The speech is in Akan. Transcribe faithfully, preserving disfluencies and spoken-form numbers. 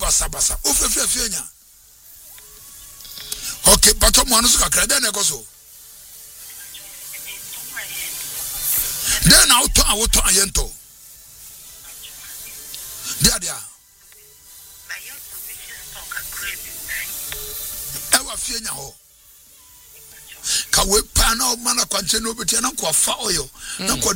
basa basa ofefia fianya okay bato mo anu so kakra den ekoso den auto auto ayento dia dia ewa fianya ho ka we pa na o mana kwanche no betia na kwa fa oyo na